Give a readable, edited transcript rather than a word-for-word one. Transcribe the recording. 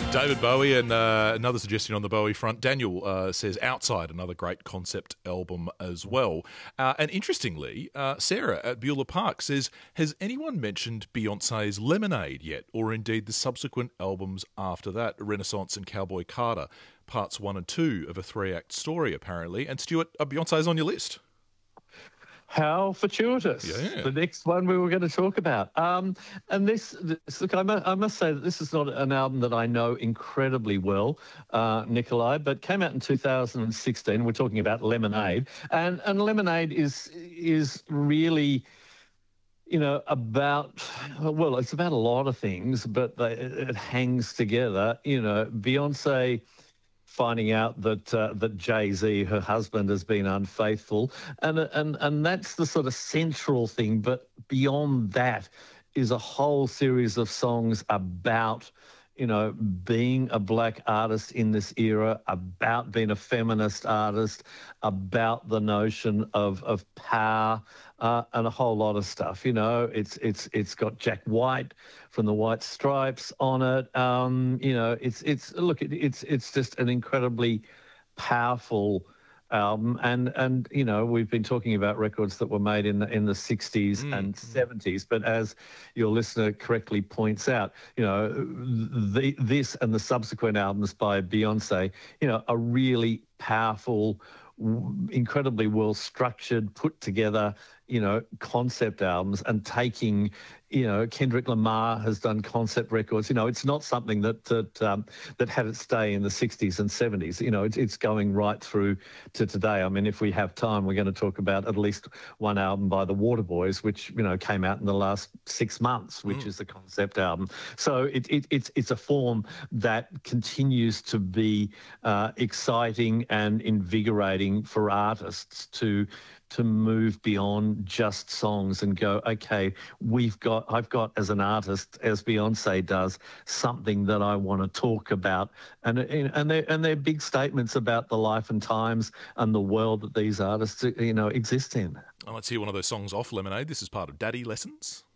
David Bowie, and another suggestion on the Bowie front. Daniel says Outside, another great concept album as well. And interestingly, Sarah at Beulah Park says, has anyone mentioned Beyonce's Lemonade yet, or indeed the subsequent albums after that, Renaissance and Cowboy Carter, parts 1 and 2 of a 3-act story, apparently. And Stuart, Beyonce's on your list. How fortuitous. Yeah. The next one we were going to talk about. And this look, I must say that this is not an album that I know incredibly well, Nikolai, but came out in 2016. We're talking about Lemonade. And Lemonade is really, about, well, it's about a lot of things, but it hangs together. Beyonce finding out that Jay-Z, her husband, has been unfaithful, and that's the sort of central thing. But beyond that is a whole series of songs about being a black artist in this era, about being a feminist artist, about the notion of power, and a whole lot of stuff. It's got Jack White from the White Stripes on it. It's just an incredibly powerful album, and we've been talking about records that were made in the 60s and 70s, but as your listener correctly points out, this and the subsequent albums by Beyonce, are really powerful, incredibly well structured, put together, concept albums, and taking, Kendrick Lamar has done concept records. It's not something that had its day in the 60s and 70s. It's going right through to today. I mean, if we have time, we're going to talk about at least one album by the Waterboys, which, came out in the last 6 months, which is the concept album. So it's a form that continues to be exciting and invigorating for artists to move beyond just songs and go, okay, I've got as an artist, as Beyonce does, something that I want to talk about, and they're big statements about the life and times and the world that these artists exist in. Let's hear one of those songs off Lemonade. This is part of Daddy Lessons.